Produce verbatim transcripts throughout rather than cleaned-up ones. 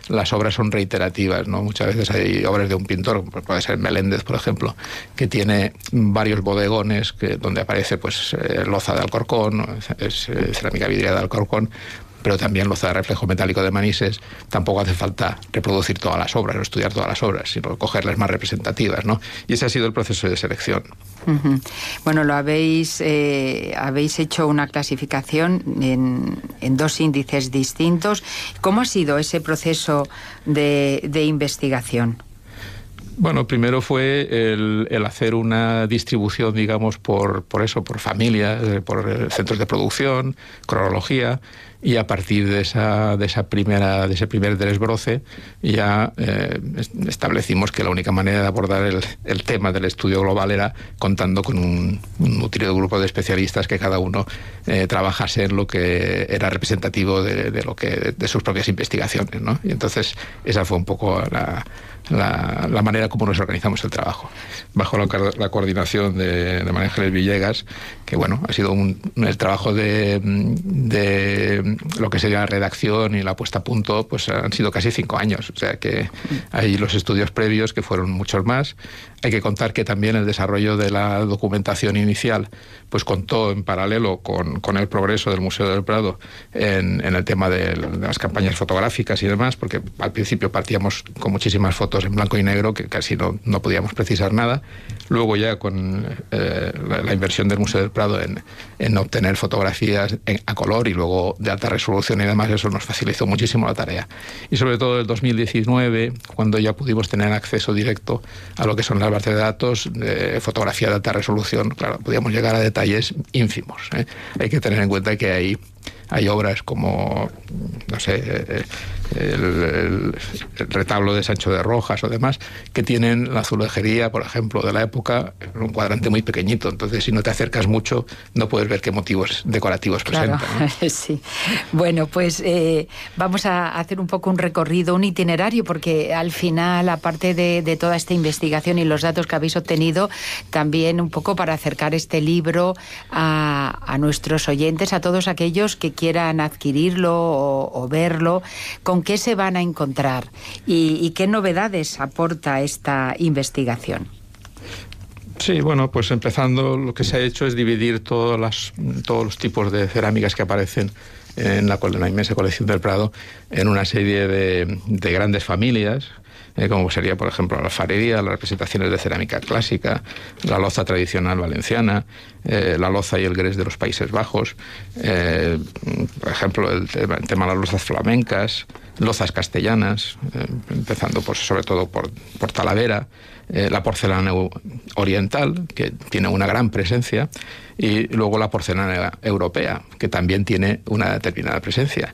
las obras son reiterativas, ¿no? Muchas veces hay obras de un pintor, puede ser Meléndez, por ejemplo, que tiene varios bodegones que, donde aparece pues eh, loza de Alcorcón, es, eh, cerámica vidriada de Alcorcón, pero también loza de reflejo metálico de Manises. Tampoco hace falta reproducir todas las obras o estudiar todas las obras, sino cogerlas más representativas, ¿no? Y ese ha sido el proceso de selección. Uh-huh. Bueno, lo habéis eh, habéis hecho una clasificación en, en dos índices distintos. ¿Cómo ha sido ese proceso de, de investigación? Bueno, primero fue el, el hacer una distribución, digamos, por, por eso, por familias, por centros de producción, cronología, y a partir de esa, de esa primera, de ese primer desbroce ya eh, establecimos que la única manera de abordar el, el tema del estudio global era contando con un, un nutrido grupo de especialistas que cada uno eh, trabajase en lo que era representativo de, de lo que de sus propias investigaciones, ¿no? Y entonces esa fue un poco la La, la manera como nos organizamos el trabajo, bajo la, la coordinación de, de María Ángeles Villegas, que bueno, ha sido un, el trabajo de, de lo que sería la redacción y la puesta a punto, pues han sido casi cinco años, o sea que hay los estudios previos que fueron muchos más. Hay que contar que también el desarrollo de la documentación inicial pues contó en paralelo con, con el progreso del Museo del Prado en, en el tema de, de las campañas fotográficas y demás, porque al principio partíamos con muchísimas fotos en blanco y negro que casi no, no podíamos precisar nada. Luego ya con eh, la, la inversión del Museo del Prado en, en obtener fotografías en, a color y luego de alta resolución y demás, eso nos facilitó muchísimo la tarea. Y sobre todo el dos mil diecinueve, cuando ya pudimos tener acceso directo a lo que son las bases de datos de fotografía de alta resolución, claro, podíamos llegar a detalles ínfimos, ¿eh? Hay que tener en cuenta que hay Hay obras como, no sé, el, el, el retablo de Sancho de Rojas o demás, que tienen la azulejería, por ejemplo, de la época, en un cuadrante muy pequeñito. Entonces, si no te acercas mucho, no puedes ver qué motivos decorativos claro, presentan, ¿no? Sí. Bueno, pues eh, vamos a hacer un poco un recorrido, un itinerario, porque al final, aparte de, de toda esta investigación y los datos que habéis obtenido, también un poco para acercar este libro a, a nuestros oyentes, a todos aquellos que quieran adquirirlo o, o verlo, ¿con qué se van a encontrar? ¿Y, y qué novedades aporta esta investigación? Sí, bueno, pues empezando, lo que se ha hecho es dividir todas las, todos los tipos de cerámicas que aparecen en la, en la inmensa colección del Prado en una serie de, de grandes familias, eh, como sería, por ejemplo, la alfarería, las representaciones de cerámica clásica, la loza tradicional valenciana, eh, la loza y el grés de los Países Bajos, eh, por ejemplo, el tema, el tema de las lozas flamencas, lozas castellanas, eh, empezando pues, sobre todo por, por Talavera, eh, la porcelana oriental, que tiene una gran presencia, y luego la porcelana europea, que también tiene una determinada presencia.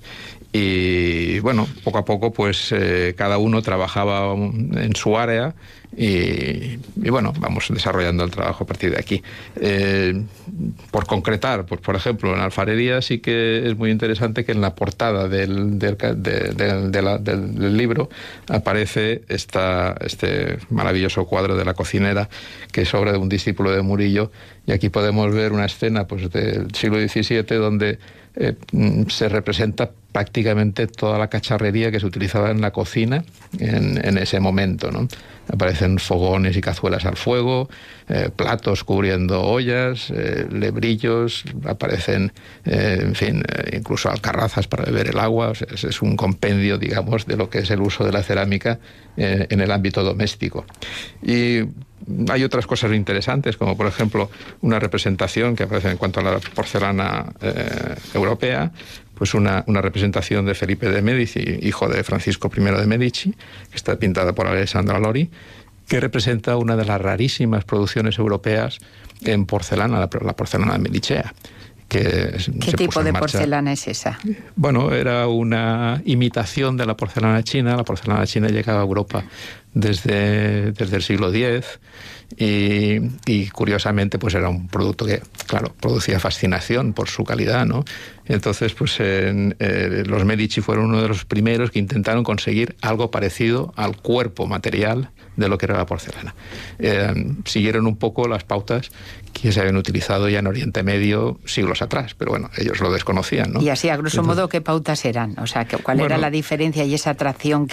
Y bueno, poco a poco pues eh, cada uno trabajaba en su área y, y bueno, vamos desarrollando el trabajo a partir de aquí. Eh, por concretar, pues por ejemplo, en alfarería sí que es muy interesante que en la portada del, del, de, de, de la, del, del libro aparece esta, este maravilloso cuadro de la cocinera, que es obra de un discípulo de Murillo, y aquí podemos ver una escena pues del siglo diecisiete donde eh, se representa prácticamente toda la cacharrería que se utilizaba en la cocina en, en ese momento, ¿no? Aparecen fogones y cazuelas al fuego, eh, platos cubriendo ollas, eh, lebrillos, aparecen, eh, en fin, eh, incluso alcarrazas para beber el agua. O sea, es, es un compendio, digamos, de lo que es el uso de la cerámica eh, en el ámbito doméstico. Y hay otras cosas interesantes, como por ejemplo una representación que aparece en cuanto a la porcelana eh, europea, pues una, una representación de Felipe de Medici, hijo de Francisco primero de Medici, que está pintada por Alessandro Lori, que representa una de las rarísimas producciones europeas en porcelana, la, la porcelana medicea. Que ¿Qué tipo de porcelana es esa? Bueno, era una imitación de la porcelana china. La porcelana china llegaba a Europa desde, desde el siglo diez y, y curiosamente pues era un producto que, claro, producía fascinación por su calidad, ¿no? Entonces, pues en, eh, los Medici fueron uno de los primeros que intentaron conseguir algo parecido al cuerpo material de lo que era la porcelana. Eh, siguieron un poco las pautas que se habían utilizado ya en Oriente Medio siglos atrás, pero bueno, ellos lo desconocían, ¿no? Y así, a grosso Entonces, modo, ¿qué pautas eran? O sea, ¿cuál bueno, era la diferencia y esa atracción